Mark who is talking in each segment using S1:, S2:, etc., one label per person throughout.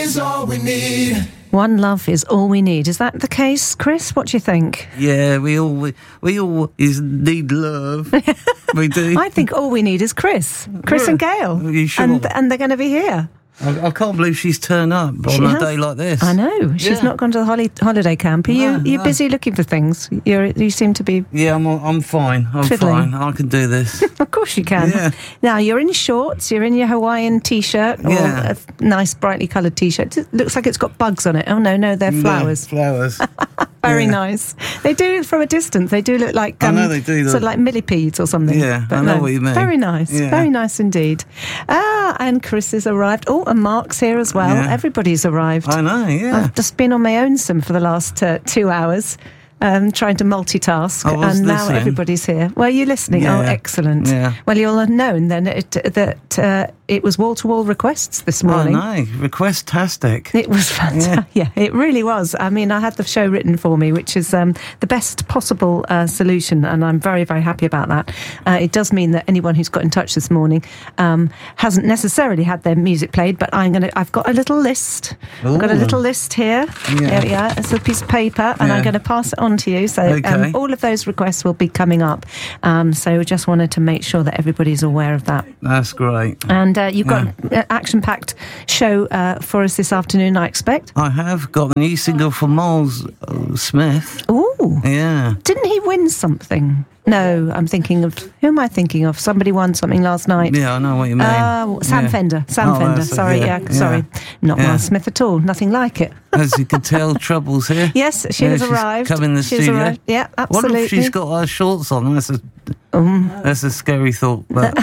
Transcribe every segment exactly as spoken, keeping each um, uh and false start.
S1: is all we need.
S2: One love is all we need. Is that the case, Chris? What do you think?
S3: Yeah, we all we, we all is need love. We do.
S2: I think all we need is Chris. Chris
S3: Yeah.
S2: and Gail.
S3: Are you sure?
S2: And, and they're going to be here.
S3: I, I can't believe she's turned up
S2: She
S3: on a
S2: has.
S3: day like this.
S2: I know. She's
S3: Yeah.
S2: not gone to the holi- holiday camp. Are you
S3: No,
S2: you
S3: no.
S2: busy looking for things? You're, you seem to be...
S3: Yeah, I'm I'm fine. I'm
S2: Fiddling.
S3: fine. I can do this.
S2: Of course you can.
S3: Yeah.
S2: Now, you're in shorts, you're in your Hawaiian T-shirt, or
S3: Yeah.
S2: a nice brightly coloured T-shirt. It looks like it's got bugs on it. Oh, no, no, they're flowers.
S3: Yeah, flowers.
S2: Very
S3: Yeah.
S2: nice. They do, from a distance, they do look like...
S3: I know they do,
S2: Sort of
S3: though.
S2: like millipedes or something.
S3: Yeah,
S2: But
S3: I know
S2: no,
S3: what you mean.
S2: Very nice.
S3: Yeah.
S2: Very nice indeed. Ah, and Chris has arrived. Oh, and Mark's here as well.
S3: Yeah.
S2: Everybody's arrived.
S3: I know, yeah.
S2: I've just been on my own sim for the last uh, two hours, um, trying to multitask,
S3: I was
S2: and now
S3: listening.
S2: everybody's here. Were you listening? Oh,
S3: Yeah.
S2: excellent.
S3: Yeah.
S2: Well, you'll have known then it, that uh, it was wall-to-wall requests this
S3: I
S2: morning.
S3: know. Request-tastic.
S2: It was fantastic. Yeah. yeah, it really was. I mean, I had the show written for me, which is um, the best possible uh, solution, and I'm very, very happy about that. Uh, it does mean that anyone who's got in touch this morning um, hasn't necessarily had their music played, but I'm gonna. I've got a little list. I've got a
S3: Ooh.
S2: little list here.
S3: Yeah.
S2: There we are. It's a piece of paper, and
S3: Yeah.
S2: I'm going to pass it on to you. So
S3: Okay.
S2: um, all of those requests will be coming up. Um, so we just wanted to make sure that everybody's aware of that.
S3: That's great.
S2: And uh, you've got an action-packed show uh, for us this afternoon, I expect.
S3: I have got the new single from Miles uh, Smith.
S2: Ooh.
S3: Yeah.
S2: Didn't he win something? No, I'm thinking of... Who am I thinking of? Somebody won something last night.
S3: Yeah, I know what you mean.
S2: Uh, Sam
S3: Yeah.
S2: Fender. Sam
S3: Oh,
S2: Fender.
S3: that's it,
S2: Sorry,
S3: yeah,
S2: yeah,
S3: yeah.
S2: sorry. Not
S3: Yeah.
S2: Miles Smith at all. Nothing like it.
S3: As you can tell, Trouble's here.
S2: Yes, she
S3: Yeah,
S2: has
S3: she's
S2: arrived.
S3: come in the
S2: She's
S3: studio.
S2: arrived. Yeah,
S3: I wonder
S2: absolutely.
S3: if she's got her shorts on. That's a,
S2: Um,
S3: that's a scary thought. But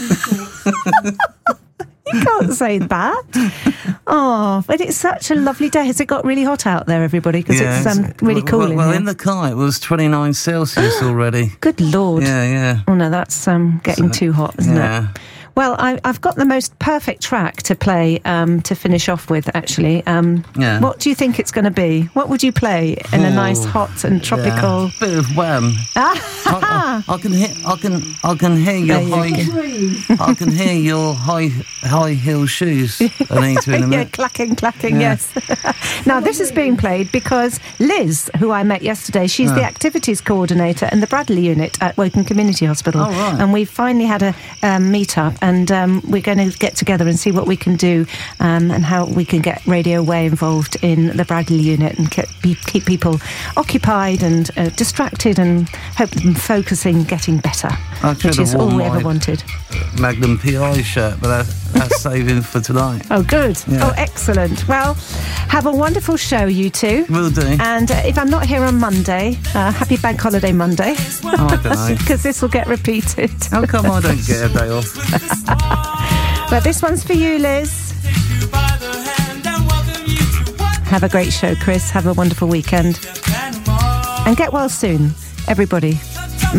S2: you can't say that. Oh, but it's such a lovely day. Has it got really hot out there, everybody? Because
S3: yeah,
S2: it's um, really cool
S3: well,
S2: in
S3: well,
S2: here.
S3: in the car, it was twenty-nine Celsius already.
S2: Good Lord.
S3: Yeah, yeah.
S2: Oh, no, that's um, getting
S3: So,
S2: too hot, isn't
S3: yeah.
S2: it? Well, I, I've got the most perfect track to play um, to finish off with, actually. Um,
S3: Yeah.
S2: What do you think it's going to be? What would you play in a
S3: Oh,
S2: nice, hot and tropical...
S3: Yeah. Bit of Wham. I, I, I can hear. I can. I can hear your
S2: There you
S3: high. I can hear your high high heel shoes, Anita, in a
S2: Yeah,
S3: minute.
S2: clacking, clacking,
S3: Yeah.
S2: yes. Now, this is being played because Liz, who I met yesterday, she's the activities coordinator in the Bradley unit at Woking Community Hospital.
S3: Oh, right.
S2: And we finally had a um, meet-up, and um, we're going to get together and see what we can do um, and how we can get Radio Way involved in the Bradley unit and keep, keep people occupied and uh, distracted and help them focusing, getting better,
S3: I should
S2: which
S3: have
S2: is all
S3: worn
S2: we ever
S3: my
S2: wanted.
S3: Magnum P I shirt, but that's, that's saving for tonight.
S2: Oh, good.
S3: Yeah.
S2: Oh, excellent. Well, have a wonderful show, you two.
S3: Will do.
S2: And uh, if I'm not here on Monday, uh, happy Bank Holiday Monday.
S3: Oh, I don't know.
S2: Because this will get repeated.
S3: How come I don't get a day off?
S2: But this one's for you, Liz. Have a great show, Chris. Have a wonderful weekend. And get well soon, everybody.